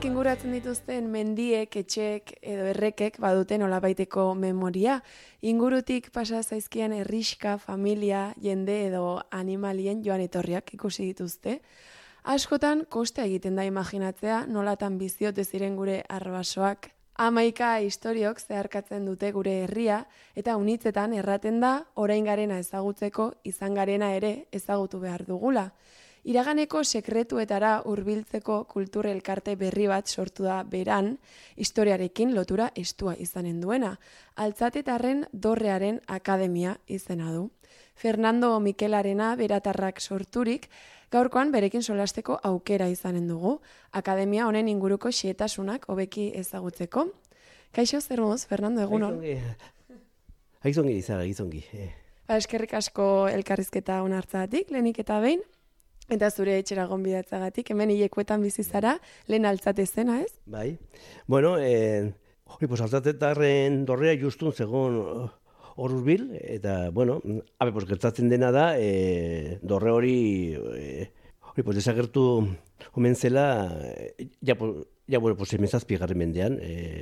Inguratzen dituzten mendiek, etxek edo errekek badute nolabaiteko memoria. Ingurutik pasa zaizkien herrixka, familia, jende edo animalien joan etorriak ikusi dituzte. Askotan koste egiten da imaginatzea nolatan biziote ziren gure arbasoak. 11 istoriok zeharkatzen dute gure herria eta unitzetan erraten da orain garena ezagutzeko izan garena ere ezagutu behar dugula. Iraganeko sekretuetara hurbiltzeko kultur elkarte berri bat sortu da beran, historiarekin lotura estua izanen duena. Altzatetarren Dorrearen Akademia izena du. Fernando Mikelarena beratarrak sorturik, gaurkoan berekin solasteko aukera izanen dugu. Akademia honen inguruko xehetasunak hobeki ezagutzeko. Kaixo, zer moduz, Fernando, egunon? Aizongi, Izara, aizongi. Eskerrik asko elkarrizketa onartzatik, lehenik eta behin. Eta zure etxera gonbidatzagatik, hemen hilekuetan bizi zara, lehen altzate zena, ez? Bai. Bueno, altzatetarren Dorrea justun zegoen hor hurbil, eta, bueno, gertatzen dena da, Dorre hori, desagertu omen zela, emezazpigarren mendean,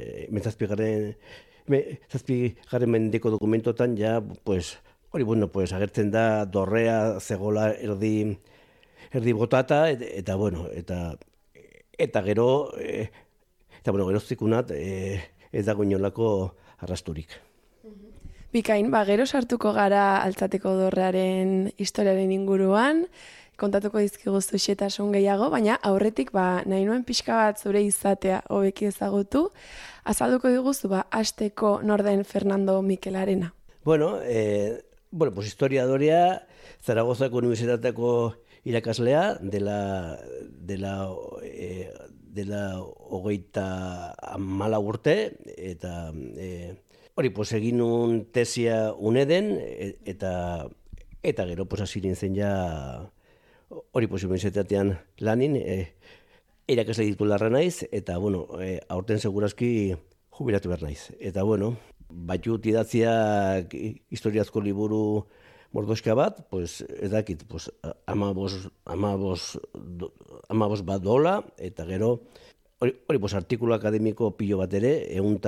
emezazpigarren mendeko dokumentotan, agertzen da Dorrea zegoela erdi botata, eta gero, geroztikunat ez dago inolako arrasturik. Bikain, gero sartuko gara Altzateko Dorrearen historiaren inguruan, kontatuko dizkiguzu xehetasun gehiago, baina aurretik nahi nuen pixka bat zure izatea hobeki ezagutu, azalduko diguzu hasteko nor den Fernando Mikelarena. Historiadorea, Zaragozako Unibertsitateko irakaslea dela 34 urte, eta egin nun tesia UNEDen, eta gero hasi nintzen unibertsitatean lanin, irakasle titularra naiz, eta aurten segurazki jubilatu behar naiz. Eta batut idatziak historiazko liburu mordoska bat, ez dakit, 15 bat dola, eta gero, artikulu akademiko pilo bat ere,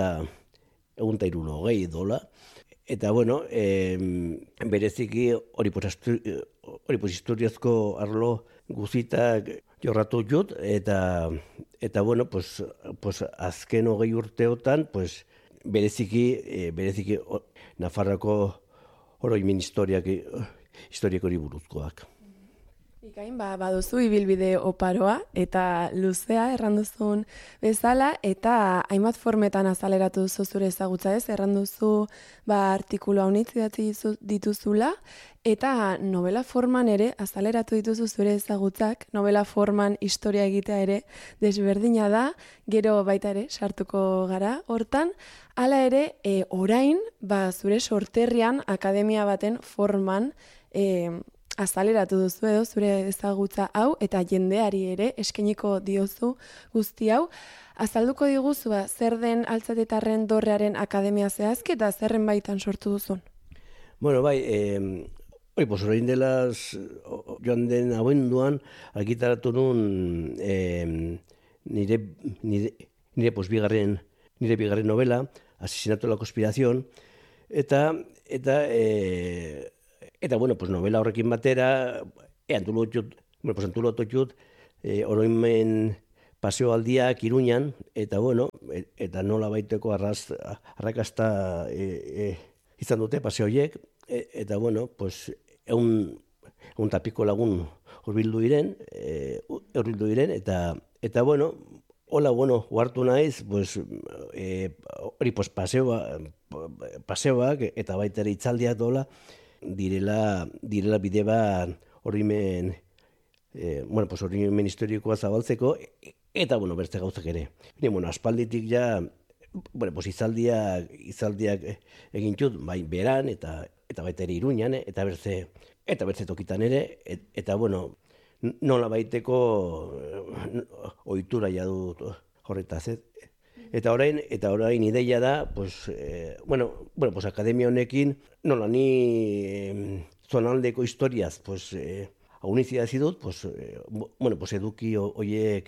160 dola. Eta, bereziki historiazko arlo guzitak jorratu jut, eta azken 20 urteotan, bereziki Nafarroako oroimen historiako buruzkoak. Ikain, baduzu ibilbide oparoa eta luzea erranduzun bezala, eta hainbat formetan azaleratu duzu zure ezagutza ez, erranduzu artikulu haunitz idatzi dituzula, eta novela forman ere azaleratu dituzu zure ezagutzak, novela forman historia egitea ere desberdina da, gero baita ere sartuko gara hortan, hala ere, orain, zure sorterrian akademia baten forman azaleratu duzu edo zure ezagutza hau, eta jendeari ere eskainiko diozu guzti hau. Azalduko diguzu zer den Altzatetarren Dorrearen Akademia zehazki eta zerren baitan sortu duzun? Orain dela joan den abenduan argitaratu nun nire bigarren novela, Asesinato de la Conspiración, eta novela horrekin batera, antulatu jut, oroimen paseoaldiak Iruñan, eta nola baiteko arrakasta izan dute paseoiek, eta egun tapiko lagun hurbildu diren, eta huartu naiz, paseoak, eta baita ere itzaldiak dola, direla bide bat oroimen historikoa zabaltzeko, eta beste gauzak ere. Aspalditik itzaldiak egin txut, bai beran, eta baita ere Iruñan, eta bertze tokitan ere, eta nola baiteko ohitura jadut horretaz, Eta orain ideia da, akademia honekin, nola ni zonaldeko historiaz, hauniz idatzi dut, pues, bueno, pues eduki horiek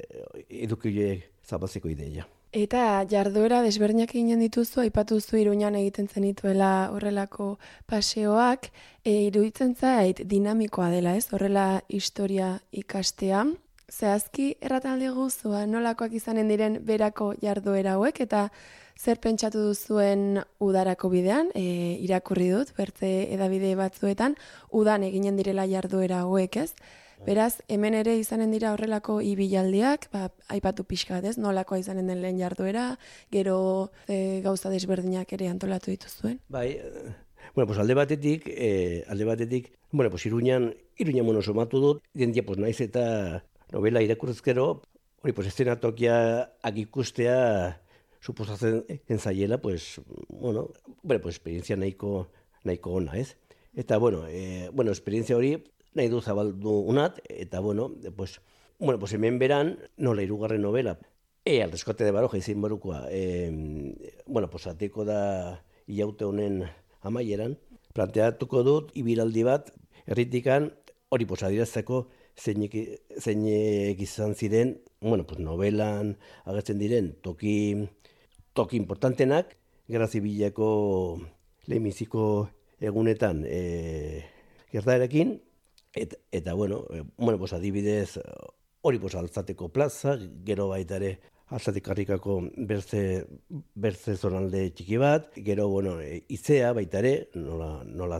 zabaltzeko ideia. Eta jarduera desberdinak eginen dituzu, aipatuzu Iruñan egiten zenituela horrelako paseoak, iruditzen zait dinamikoa dela, ez? Horrela historia ikastea. Zehazki erratan diguzu, nolakoak izanen diren berako jarduera hauek, eta zer pentsatu duzuen udarako bidean, irakurri dut, bertze edabide batzuetan, udan eginen direla jarduera hauek, ez? Beraz, hemen ere izanen dira horrelako ibilaldiak, aipatu pixkat, ez? Nolakoa izanen den lehen jarduera, gero gauza desberdinak ere antolatu dituzuen. Bai, bueno, pues alde batetik, bueno, pues Iruñan somatu dut, jendia, pues naiz eta novela irakurrezkero, hori, pues eszenatokiak ikustea suposatzen zaiela, pues, bueno, pues esperientzia nahiko ona, ez? Eta, bueno, esperientzia hori nahi du zabaldu unat, eta, bueno, pues hemen beran, nola hirugarren novela, El rescate de Baroja izin barukoa, bueno, pues ateko da ilaute honen amaieran, planteatuko dut, ibilaldi bat, erritikan, hori, pues adierazteko, zeinek izan ziren, bueno, pues novelan agertzen diren toki importantenak, Gerra Zibileko lehenbiziko egunetan gertaerekin, eta bueno, pues adibidez hori pues Altzateko plaza, gero baita ere Altzatik Karrikako bertze zonalde txiki bat, gero, bueno, Izea baita ere, nola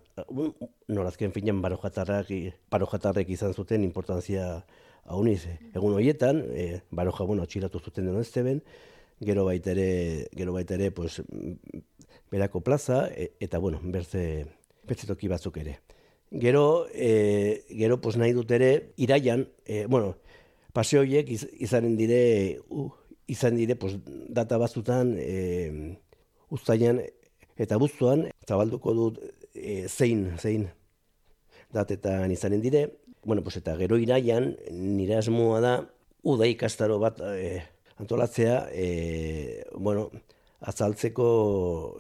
azken finean barojatarrek izan zuten importantzia hauniz. Egun horietan, baroja, bueno, atxilatu zuten den Esteben, gero baita ere, pues, berako plaza, eta, bueno, bertze toki batzuk ere. Gero, pues nahi dut ere, iraian, bueno, paseo horiek izan dire, pues, data batzutan, uztailan eta abuztuan, zabalduko dut zein datetan izanen dire. Bueno, pues, eta gero iraian, nire asmoa da, uda ikastaro bat antolatzea, bueno, azaltzeko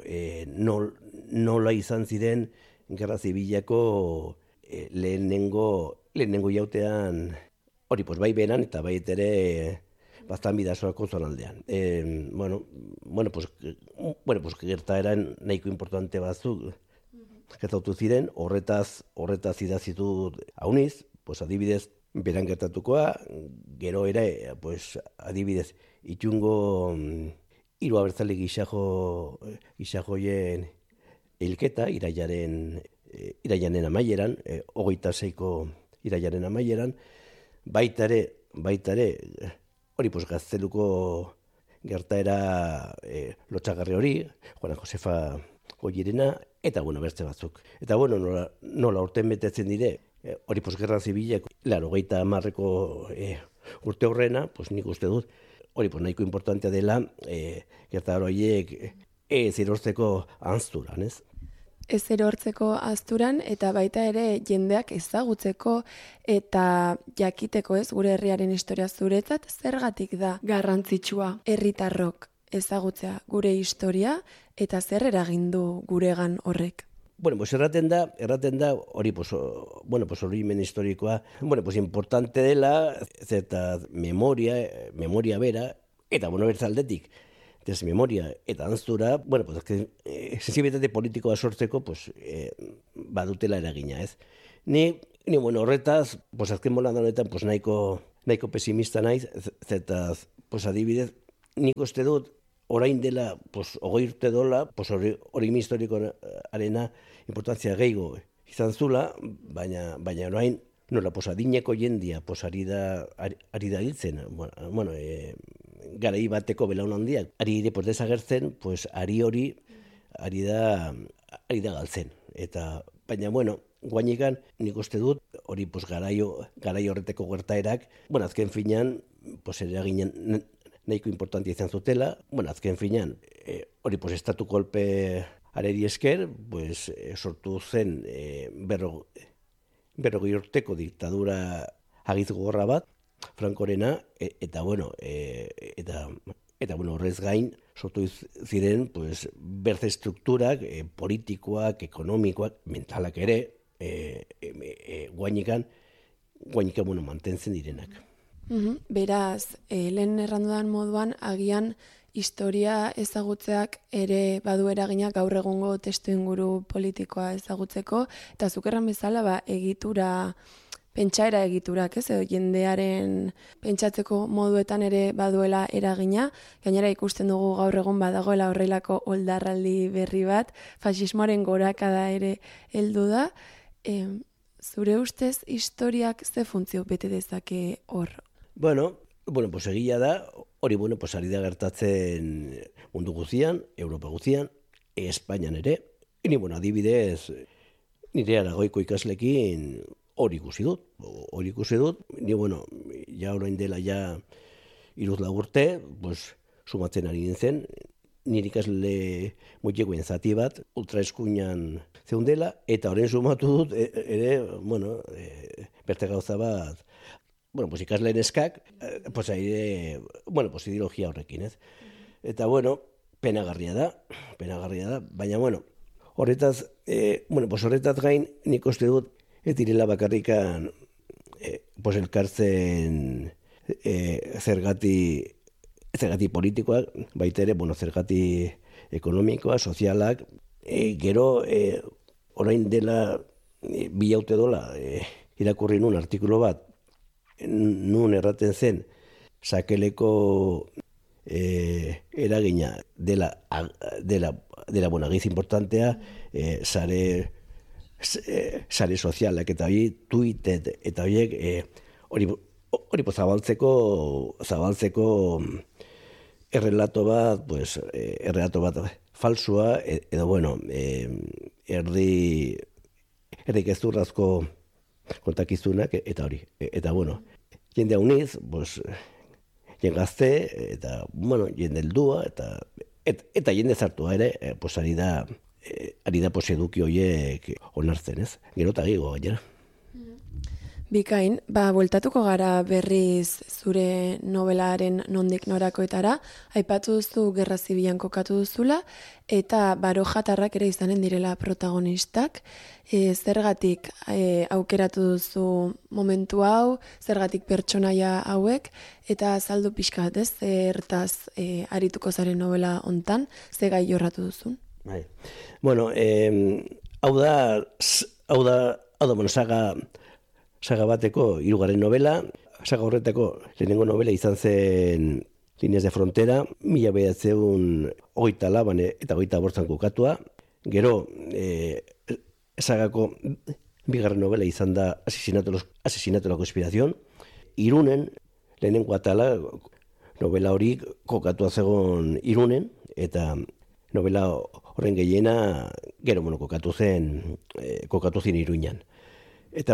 nola izan ziren Gerra Zibilako lehenengo jautean, hori, pues, bai beran eta bai ere Baztan Bidasoako zonaldean. Bueno, pues gertaeran nahiko importante batzuk gertatu ziren, horretaz idazitu hauniz, pues adibidez, beran gertatukoa, gero ere, pues adibidez, itxungo hiru abertzale gisajoien hilketa, irailaren amaieran, 26ko irailaren amaieran, baita ere, hori, pues, Gazteluko gertaera lotsagarri hori, Juana Josefa Goierena, eta, bueno, bertze batzuk. Eta, bueno, nola urten betetzen dire, hori, pues, Gerra Zibilek, 90ko urte horrena, pues, nik uste dut, hori, pues, nahiko importantea dela, gertaera horiek ez erortzeko ahazturan, ez? Ez erortzeko ahazturan, eta baita ere jendeak ezagutzeko eta jakiteko, ez, gure herriaren historia zuretzat, zergatik da garrantzitsua herritarrok ezagutzea gure historia eta zer eragindu guregan horrek. Bueno, pues erraten da, hori, pues, bueno, pues orimen historikoa, bueno, pues importante dela, zeta memoria bera, eta, bueno, bertzaldetik, desmemoria eta anztura, bueno, pues, sensibilitate politikoa sortzeko, pues, badutela eragina, ez? Ni, bueno, horretaz, pues, azken bolanda honetan, pues, nahiko pesimista naiz, zeta, pues, adibidez, nik uste dut, orain dela, pues, 20 urte dola, pues, orimen historikoarena importantzia gehiago izan zula, baina orain, nola, pues, adineko jendia, pues, ari da hiltzen, bueno, garai bateko belaunaldiak, ari dire, pues, desagertzen, pues, ari da galtzen. Eta, baina, bueno, guainikan, nik uste dut, hori, pues, garai horreteko gertaerak, bueno, azken finean, pues, eraginen nahiko importantia izan zutela, bueno, azken finean, hori, pues, estatu kolpe areri esker, pues, sortu zen berrogei urteko diktadura agiz gogorra bat, Frankorena, eta bueno, horrez gain, sortu ziren, pues, berze strukturak, politikoak, ekonomikoak, mentalak ere, guainikan bueno, mantentzen direnak. Beraz, lehen errandudan moduan, agian historia ezagutzeak ere badu eragina gaur egungo testu inguru politikoa ezagutzeko, eta zuk erran bezala, egitura, pentsaera egiturak, edo jendearen pentsatzeko moduetan ere baduela eragina, gainera ikusten dugu gaur egun badagoela horrelako oldarraldi berri bat, faxismoaren gorakada ere heldu da. Zure ustez historiak ze funtzio bete dezake hor? Bueno, pues egia da, hori ari da gertatzen mundu guztian, Europa guztian, Espainian ere. Adibidez, nire Aragoiko ikaslekin hori ikusi dut. Ni, ja orain dela ja 3 urte, pues, sumatzen ari nintzen, nire ikasle mutiekoen zati bat, ultraeskuinan zeundela, eta orain sumatu dut, beste gauza bat, pues ikasleen eskak, pues ideologia horrekin, ez? Eta, penagarria da, baina, horretaz gain, nik uste dut, ez direla bakarrikan, elkartzen zergati politikoak, baita ere, zergati ekonomikoa, sozialak, gero, orain dela, 2 urte dola, irakurri nun artikulu bat, nun erraten zen, sakeleko eragina dela giz importantea, sare sozialak eta Twitter eta horiek hori zabaltzeko errelato bat falsua edo erdi gezurrazko kontakizunak eta hori. Eta jende hauniz, jengazte eta jende heldua eta jende zartua ere, ari da eduki horiek onartzen, ez? Gero eta gigo gainera. Bikain, bueltatuko gara berriz zure novelaren nondik norakoetara, aipatu duzu Gerra Zibilan kokatu duzula, eta barojatarrak ere izanen direla protagonistak. Zergatik aukeratu duzu momentu hau, zergatik pertsonaia hauek, eta azaldu pixka bat, ez? Zertaz arituko zaren novela hontan, ze gai jorratu duzun? Hau da, saga bateko 3. novela, saga horretako lehenengo novela izan zen Líneas de Frontera, 1924 eta 25 kokatua. Gero, sagako 2. novela izan da Asesinato de la Conspiración. Irunen, lehenengo atala, novela hori kokatua zegoen Irunen, eta novela horren gehiena gero kokatu zen Iruñan. Eta,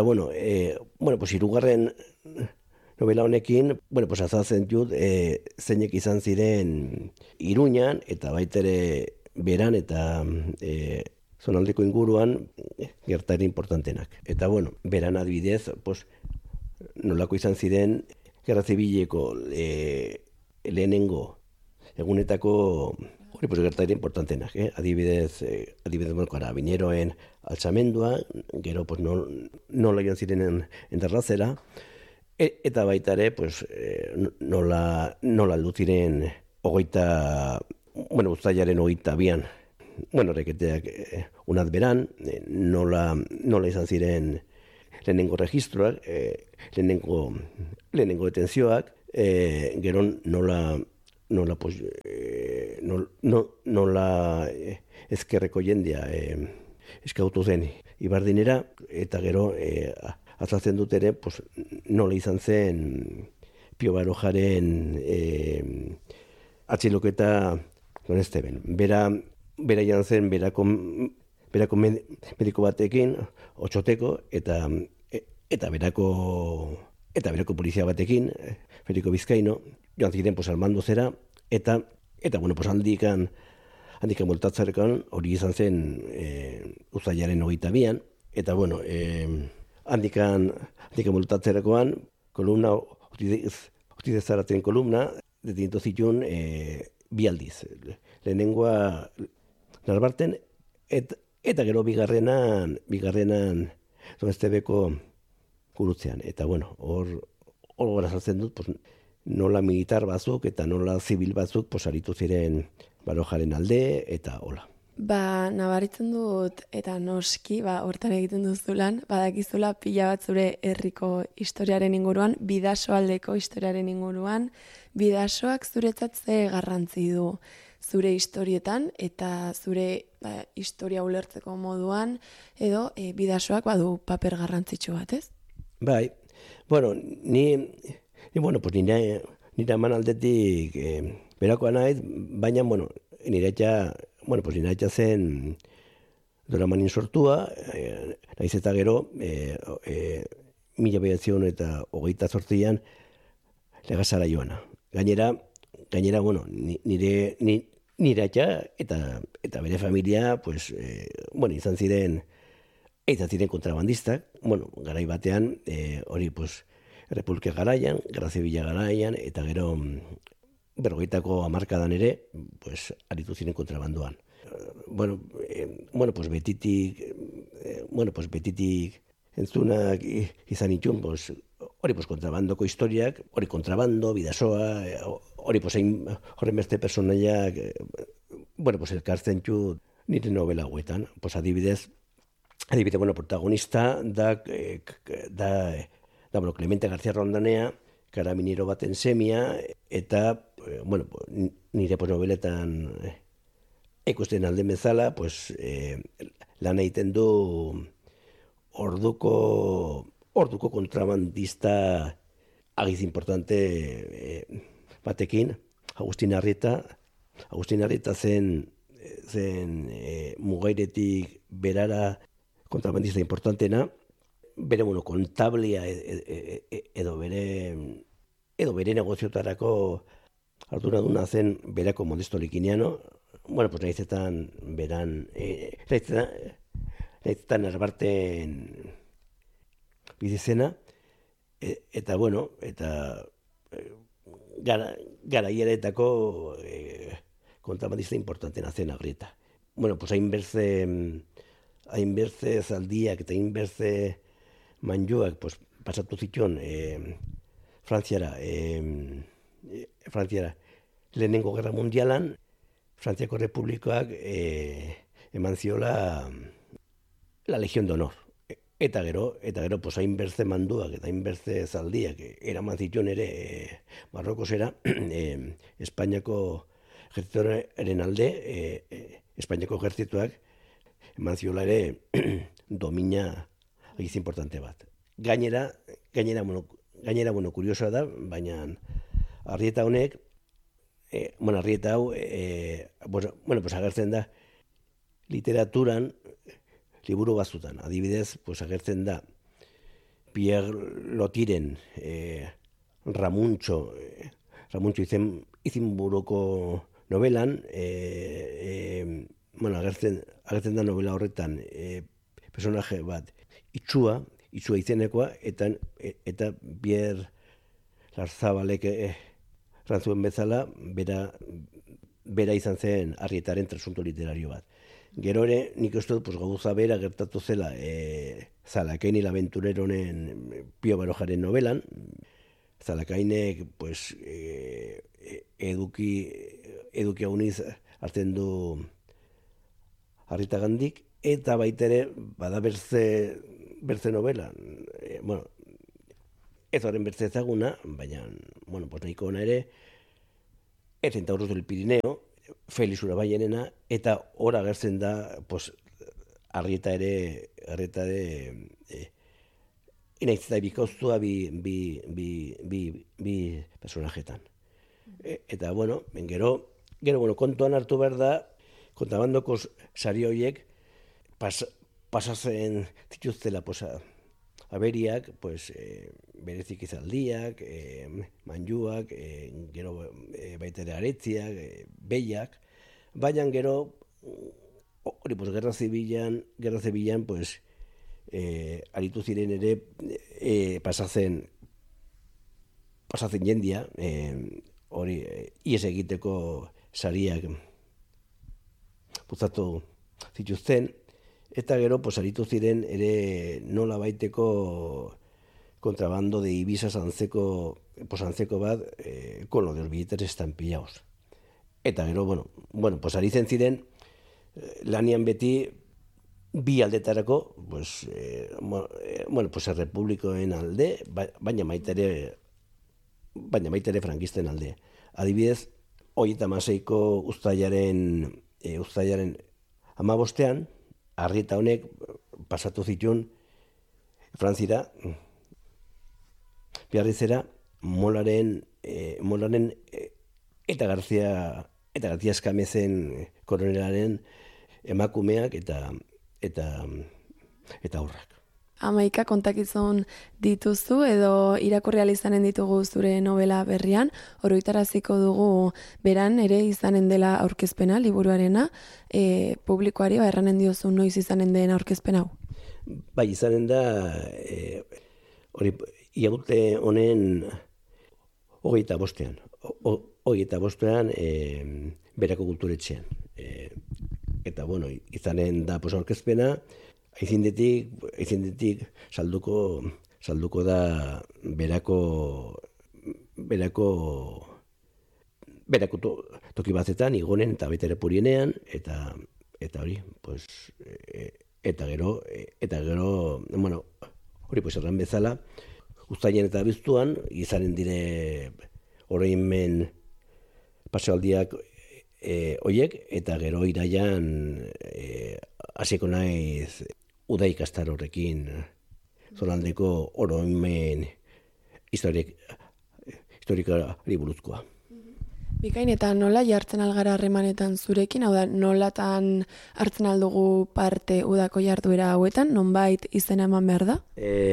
3. novela honekin, azaltzen dut, zeinek izan ziren Iruñan, eta baitere beran, eta zonaldeko inguruan gertaera importantenak. Eta, beran adibidez, nolako izan ziren Gerra Zibileko lehenengo egunetako gertaera importantenak. Adibidez, karabineroen altxamendua, gero nola joan ziren enterrazera, eta baita ere, nola aldu ziren uztailaren 22an, reketeak unat beran, nola izan ziren lehenengo registroak, lehenengo detentzioak, gero nola ezkerreko jendea eskautu zen Ibardinera, eta gero azaltzen dut ere nola izan zen Pio Barojaren atxiloketa bera joan zen berako mediko batekin, Otxoteko, eta berako polizia batekin, Federico Bizkaino, joan ziren almando zera, eta handikan moltatzarekan hori izan zen uztailaren 22an, eta handikan moltatzarekoan kolumna, Otidezaraten kolumna, detinto zituen 2 aldiz. Lehenengoa Narbarten, eta gero bigarrenan Doneztebeko gurutzean. Eta bueno, hor gara saltzen dut, pues, nola militar batzuk eta nola zibil batzuk pues, aritu ziren Barojaren alde eta hola. Nabaritzen dut, eta noski, hortan egiten duzu lan, badakizula pila bat zure herriko historiaren inguruan, Bidasoaldeko historiaren inguruan, Bidasoak zuretzat ze garrantzi du zure historietan, eta zure historia ulertzeko moduan, edo Bidasoak badu paper garrantzitsu bat, ez? Bai, bueno, pues nire eman aldetik berakoa naiz, baina, bueno, nire etxa zen Doramanin sortua, naiz eta gero, 1928an Legazara joana. Gainera, bueno, nire etxa eta bere familia, pues, izan ziren kontrabandistak, garai batean, hori, pues, Republika garaian, Gerra Zibila garaian, eta gero 50ko hamarkadan ere, pues, aritu ziren kontrabandoan. Pues betitik entzunak izan itxun, pues, hori, pues, kontrabandoko historiak, hori kontrabando, Bidasoa, hori, pues, horren beste personaiak, pues, elkartzen txu nire novela hauetan. Pues, adibidez, protagonista da Clemente García Rondanea, karabinero baten semia, eta, nire noveletan ikusten alden bezala, pues, lan egiten du orduko kontrabandista agiz importante batekin, Agustin Arrieta zen Mugairetik berara kontrabandista importantena, bere kontablia edo bere negoziotarako arduraduna zen berako Modesto Likiniano, pues nahizetan erbarten bizizena, eta garaiaretako kontrabandista importantena zen Arrieta. Pues hainbertze zaldiak eta hainbertze manjuak, pues, pasatu zituen Frantziara lehenengo gerra mundialan, Frantziako Republikoak eman ziola la Legión de Honor. Eta gero, pues, hainbertze manduak eta hainbertze zaldiak eraman zituen ere Marrokosera, Espainiako ejertzitoaren alde, Espainiako ejertzituak eman ziola ere domina agiz importante bat. Gainera, kuriosoa da, baina Arrieta honek, Arrieta hau, pues, agertzen da literaturan liburu batzutan. Adibidez, pues, agertzen da Pierre Lotiren Ramuntxo izenburuko novelan, agertzen da novela horretan personaje bat Itxua izenekoa, eta Pierre Larzabalek rantzuen bezala, bera izan zen Arrietaren trasunto literario bat. Gero ere, nik uste dut, pues, gauza bera gertatu zela Zalakain el aventureronen Pio Barojaren novelan. Zalakainek, pues, eduki hauniz hartzen du Arrietagandik, eta baitere, bada bertze novela, ez horren bertze ezaguna, baina, pues, nahiko ona ere, Centauros del Pirineo, Felix Urabaienena, eta hor agertzen da, pues, Arrieta ere, inaiz eta bikauztua bi personajetan. Eta, gero, kontuan hartu behar da, kontrabandoko sari horiek pasatzen zituztela, pues, aberiak, pues, berezik izaldiak, manjuak, gero baitere aretziak, behiak, baina gero, hori, pues, Gerra Zibilan, pues, aritu ziren ere, pasatzen jendia, hori, ies egiteko sariak puzatu zituzten, Eta gero, pues, aritu ziren ere nola baiteko kontrabando de Ibizas antzeko bat, con lo de los billetes estampillados. Eta gero, bueno, pues, aritzen ziren, lanian beti, bi aldetarako, pues, pues, errepublikoen alde, baina maitere frankisten alde. Adibidez, 36ko uztailaren 15ean, Arrieta honek pasatu zituen Frantzira, Biarrizera, Molaren eta Garzia Eskamezen koronelaren emakumeak eta aurrak. 11 kontakizun dituzu edo irakurri ahal izanen ditugu zure novela berrian, oroitaraziko dugu beran ere izanen dela aurkezpena, liburuarena, publikoari erranen diozu noiz izanen den aurkezpen hau? Bai, izanen da, iaute honen 25ean. 25ean Berako Kulturetxean. Eta, izanen da aurkezpena, aizindetik salduko da berako toki batetan, Igonen eta baita ere Purienean, eta hori, pues, eta gero, hori, pues, erran bezala, uztailean eta abuztuan, izanen dire oroimen pasealdiak hoiek, eta gero iraian hasiko naiz udai ikastar horrekin zonaldeko oroimen historikari buruzkoa. Bikain, eta nola jartzen algara harremanetan zurekin, hau da, nolatan hartzen aldugu parte udako jarduera hauetan, nonbait izena eman behar da?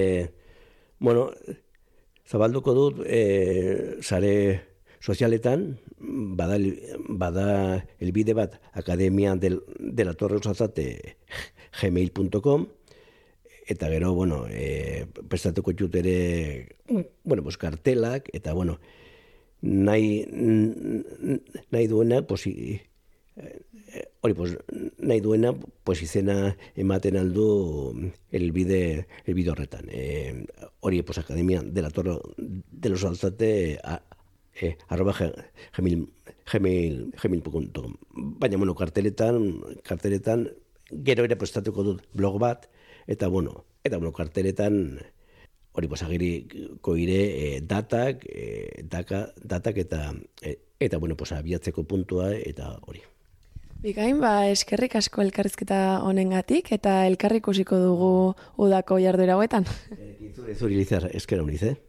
Zabalduko dut, sare sozialetan, bada elbide bat, Akademia de la Torre Osatzate gmail.com, eta gero, prestatuko ditut ere, kartelak, eta, nahi duena, izena ematen aldu elbide horretan. Hori, Akademia de la Torre de los Alzate @gmail.com. Baina, karteletan gero ere prestatuko dut blog bat, eta karteletan hori, agiriko ire datak eta abiatzeko puntua eta hori. Bikain, eskerrik asko elkarrizketa honengatik eta elkarri ikusiko dugu udako jarduera hauetan. Zuri Lizar, esker honiz,